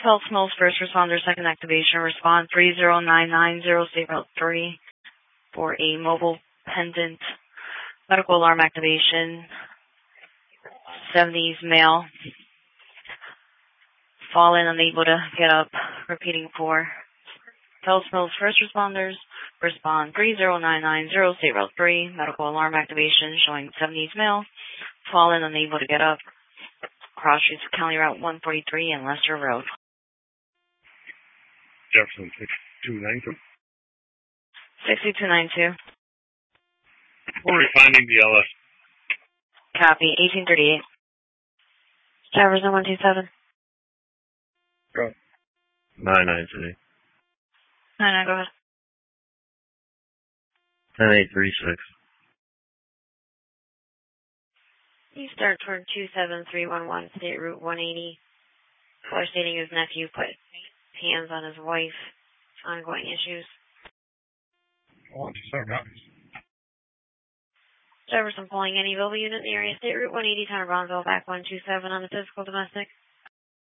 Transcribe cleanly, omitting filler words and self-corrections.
Phelps Mills, first responder, second activation, respond 30990, state route 3 for a mobile pendant. Medical alarm activation, 70s male, fallen, unable to get up, repeating 4. Phelps Mills, first responders, respond 30990, state route 3, medical alarm activation showing 70s male, fallen, unable to get up, cross streets of County Route 143 and Lester Road. Jefferson 6292. 6292. Where are we finding the LS? Copy, 1838. Jefferson 127. Go. 993. No, go ahead. 10836. You start toward 27311, State Route 180. Caller stating his nephew put hands on his wife. Ongoing issues. Oh, just so nice. Jefferson pulling any mobile unit in the area. State Route 180, Town of Bronzeville, back 127 on the physical domestic.